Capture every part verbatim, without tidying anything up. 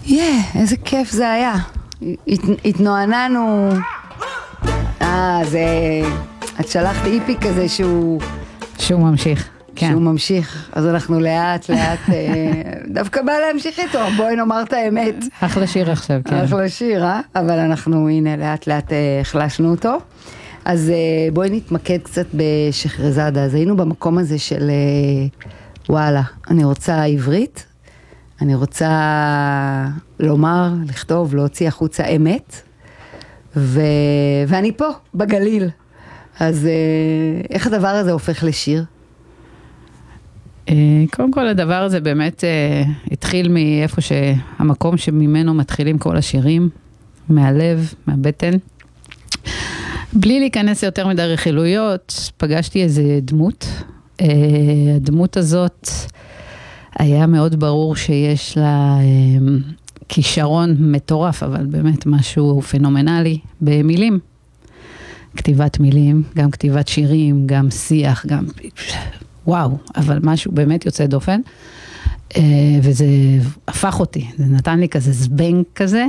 יא, איזה כיף זה היה. הת, התנועננו. אה, זה... את שלחת איפי כזה שהוא... שהוא ממשיך. כן. שהוא ממשיך, אז אנחנו לאט לאט, דווקא בא להמשיך איתו, בואי נאמר את האמת. אחלה שיר עכשיו, כן. אחלה שיר, אה? אבל אנחנו, הנה, לאט לאט החלשנו אותו. אז בואי נתמקד קצת בשחרזאדה, אז היינו במקום הזה של, וואלה, אני רוצה עברית, אני רוצה לומר, לכתוב, להוציא החוצה אמת, ו... ואני פה, בגליל. אז איך הדבר הזה הופך לשיר? קודם כל הדבר הזה באמת התחיל מאיפה שהמקום שממנו מתחילים כל השירים, מהלב, מהבטן. בלי להיכנס יותר מדי רכילויות, פגשתי איזה דמות. הדמות הזאת היה מאוד ברור שיש לה כישרון מטורף, אבל באמת משהו פנומנלי במילים. כתיבת מילים, גם כתיבת שירים, גם שיח, גם... וואו, אבל משהו באמת יוצא דופן, וזה הפך אותי, זה נתן לי כזה זבנג כזה,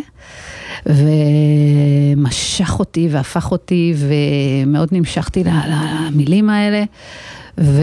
ומשך אותי והפך אותי, ומאוד נמשכתי למילים האלה, ו...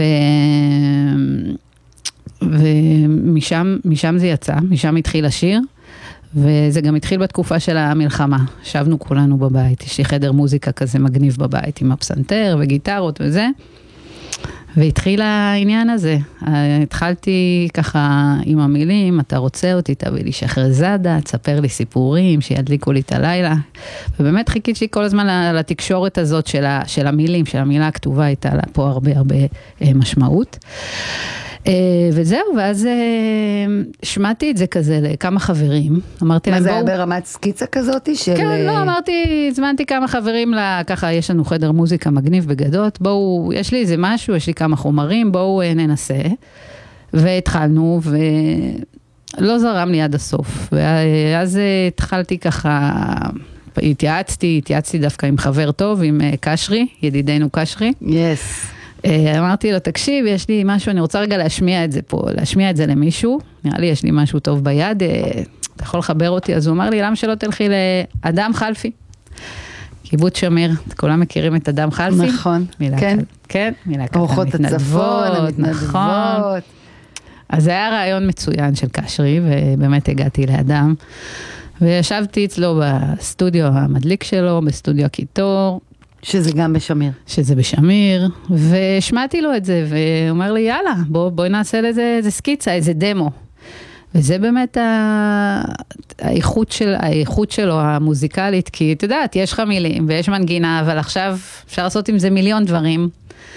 ומשם משם זה יצא, משם התחיל השיר, וזה גם התחיל בתקופה של המלחמה, שבנו כולנו בבית, יש לי חדר מוזיקה כזה מגניב בבית, עם הפסנתר וגיטרות וזה, והתחיל העניין הזה, התחלתי ככה עם המילים, אתה רוצה אותי, תביא לי שחרזאדה, תספר לי סיפורים, שידליקו לי את הלילה, ובאמת חיכיתי כל הזמן לתקשורת הזאת של, ה, של המילים, של המילה הכתובה, הייתה לה פה הרבה הרבה משמעות. וזהו, ואז שמעתי את זה כזה לכמה חברים, אמרתי להם בואו... מה זה היה ברמת סקיצה כזאת? כן, לא, אמרתי, הזמנתי כמה חברים, ככה יש לנו חדר מוזיקה מגניב בגדות, בואו, יש לי איזה משהו, יש לי כמה חומרים, בואו ננסה, והתחלנו, ולא זרם לי עד הסוף, ואז התחלתי ככה, התייעצתי, התייעצתי דווקא עם חבר טוב, עם קשרי, ידידנו קשרי. יס. אמרתי לו, תקשיב, יש לי משהו, אני רוצה רגע להשמיע את זה פה, להשמיע את זה למישהו, נראה לי יש לי משהו טוב ביד, אתה יכול לחבר אותי, אז הוא אמר לי, למה שלא תלכי לאדם חלפי? קיבוץ שמיר, כולם מכירים את אדם חלפי? נכון, כן. כן, מלהקת אורחות הצפון, המתנדבות. אז זה היה רעיון מצוין של קשרי, ובאמת הגעתי לאדם, וישבתי אצלו בסטודיו המדליק שלו, בסטודיו הקיטור, שזה גם בשמיר. שזה בשמיר, ושמעתי לו את זה, והוא אומר לי, יאללה, בוא, בואי נעשה לזה איזה סקיצה, איזה דמו. וזה באמת האיכות, של, האיכות שלו, המוזיקלית, כי אתה יודעת, יש לך מילים, ויש מנגינה, אבל עכשיו אפשר לעשות עם זה מיליון דברים,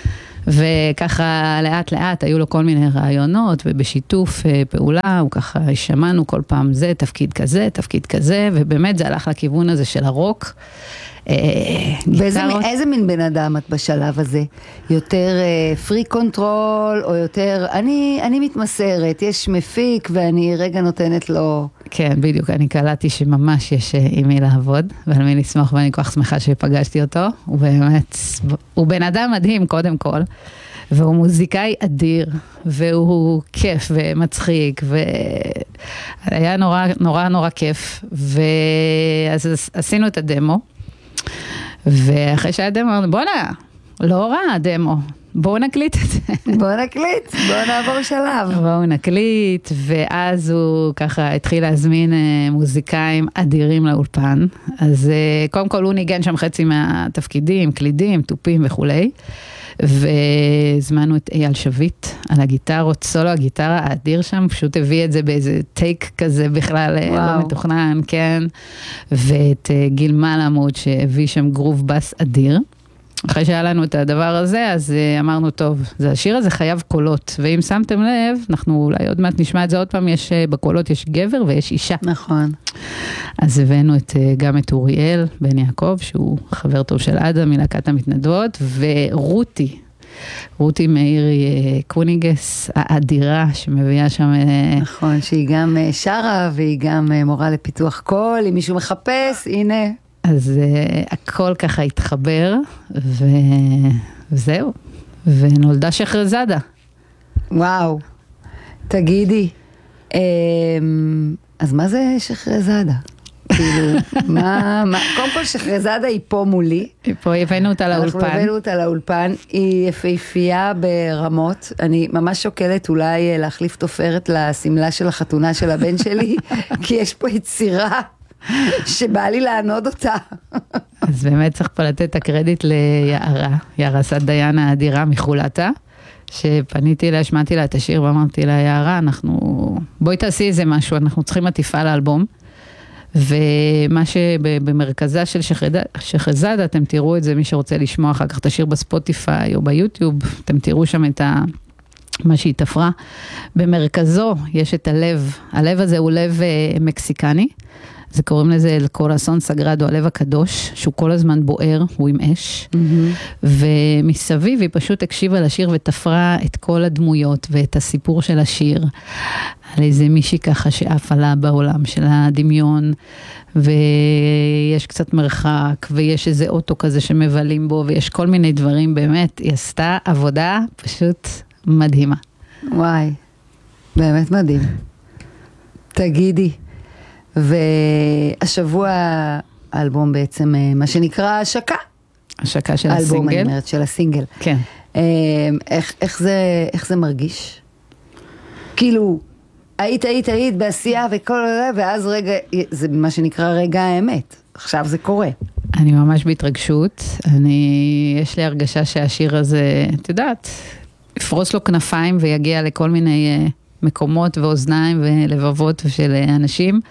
וככה לאט לאט היו לו כל מיני רעיונות, ובשיתוף פעולה, הוא ככה שמענו כל פעם זה, תפקיד כזה, תפקיד כזה, ובאמת זה הלך לכיוון הזה של הרוק, איזה מין בן אדם את בשלב הזה? יותר פרי קונטרול או יותר, אני, אני מתמסרת, יש מפיק ואני רגע נותנת לו... כן, בדיוק, אני קלטתי שממש יש עם מי לעבוד ועל מי לסמוך, ואני כל כך שמחה שפגשתי אותו, הוא באמת, הוא בן אדם מדהים קודם כל, והוא מוזיקאי אדיר, והוא כיף ומצחיק, והיה נורא נורא נורא כיף, ואז עשינו את הדמו, ואחרי שהיה דמו, בוא נע, לא רע הדמו, בואו נקליט את זה. בואו נקליט, בואו נעבור שלב. בואו נקליט, ואז הוא ככה התחיל להזמין מוזיקאים אדירים לאולפן, אז קודם כל הוא ניגן שם חצי מהתפקידים, קלידים, טופים וכולי, והזמנו את אייל שביט על הגיטרות, סולו הגיטרה האדיר שם, פשוט הביא את זה באיזה טייק כזה בכלל וואו. לא מתוכנן, כן, ואת גיל מלמוד שהביא שם גרוב בס אדיר, אחרי שהיה לנו את הדבר הזה, אז אמרנו, טוב, זה השיר הזה חייב קולות, ואם שמתם לב, אנחנו אולי עוד מעט נשמע את זה עוד פעם, יש, בקולות יש גבר ויש אישה. נכון. אז הבאנו את, גם את אוריאל בן יעקב, שהוא חבר טוב של אדם, מלהקת המתנדבות, ורותי, רותי מאירי קוניגס, האדירה שמביאה שם... נכון, שהיא גם שרה, והיא גם מורה לפיתוח קול, אם מישהו מחפש, הנה... אז uh, הכל ככה התחבר, ו... וזהו, ונולדה שחרזאדה. וואו, תגידי, אז מה זה שחרזאדה? כאילו, מה, מה, קודם כל שחרזאדה היא פה מולי. היא פה, הבאנו אותה לאולפן. אנחנו הבאנו אותה לאולפן, היא יפהפייה ברמות, אני ממש שוקלת אולי להחליף תופרת לסמלה של החתונה של הבן שלי, כי יש פה יצירה שבא לי לענוד אותה. אז באמת צריך פה לתת את הקרדיט ליערה, יערה סדיין האדירה מחולתה, שפניתי אליה, שמעתי לה את השיר ואמרתי לה, יערה, אנחנו, בואי תעשי איזה משהו, אנחנו צריכים עטיפה לאלבום. ומה שבמרכזה של שחרזאדה, אתם תראו את זה, מי שרוצה לשמוע אחר כך את השיר בספוטיפיי או ביוטיוב, אתם תראו שם את ה... מה שהיא תפרה. במרכזו יש את הלב, הלב הזה הוא לב מקסיקני, זה קוראים לזה אל קורסון סגרדו, הלב הקדוש, שהוא כל הזמן בוער, הוא עם אש, mm-hmm. ומסביב היא פשוט הקשיבה לשיר ותפרה את כל הדמויות ואת הסיפור של השיר, על איזה מישהי ככה שאף עלה בעולם של הדמיון, ויש קצת מרחק, ויש איזה אוטו כזה שמבלים בו, ויש כל מיני דברים, באמת, היא עשתה עבודה פשוט מדהימה. וואי, באמת מדהים. תגידי, והשבוע האלבום בעצם, מה שנקרא השקה. השקה של האלבום, הסינגל. אני אומרת, של הסינגל. כן. איך, איך זה, איך זה מרגיש? כאילו, היית, היית, היית בעשייה וכל זה, ואז רגע, זה מה שנקרא רגע האמת. עכשיו זה קורה. אני ממש בהתרגשות. אני, יש לי הרגשה שהשיר הזה, את יודעת, יפרוס לו כנפיים ויגיע לכל מיני מקומות ואוזניים ולבבות של אנשים,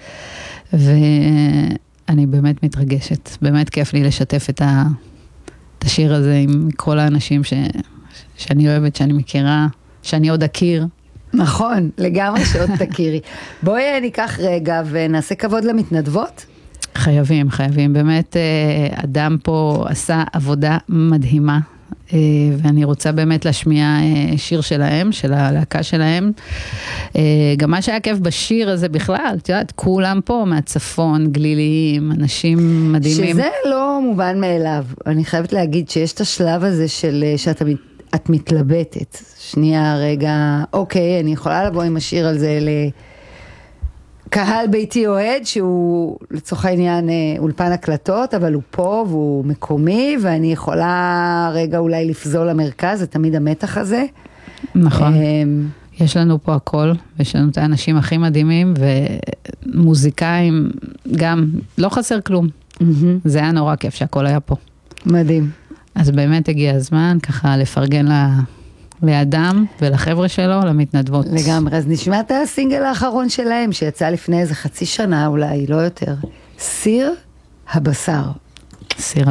ואני באמת מתרגשת. באמת כיף לי לשתף את, ה, את השיר הזה עם כל האנשים ש, שאני אוהבת, שאני מכירה, שאני עוד אכיר. נכון, לגמרי שעוד תכירי. בואי ניקח רגע ונעשה כבוד למתנדבות. חייבים, חייבים. באמת אדם פה עשה עבודה מדהימה, ואני רוצה באמת להשמיע שיר שלהם, של הלהקה שלהם. גם מה שהיה כיף בשיר הזה בכלל, את יודעת, כולם פה מהצפון, גליליים, אנשים מדהימים. שזה לא מובן מאליו. אני חייבת להגיד שיש את השלב הזה של שאתה את מתלבטת. שנייה, רגע, אוקיי, אני יכולה לבוא עם השיר על זה לקהל ביתי אוהד, שהוא לצורך העניין אולפן הקלטות, אבל הוא פה והוא מקומי, ואני יכולה רגע אולי לפזול למרכז, זה תמיד המתח הזה. נכון. יש לנו פה הכל, ויש לנו את האנשים הכי מדהימים, ומוזיקאים גם, לא חסר כלום. זה היה נורא כיף שהכל היה פה. מדהים. אז באמת הגיע הזמן ככה לפרגן לה, לאדם ולחבר'ה שלו, למתנדבות. לגמרי, אז נשמע את הסינגל האחרון שלהם, שיצא לפני איזה חצי שנה אולי, לא יותר. סיר הבשר. סיר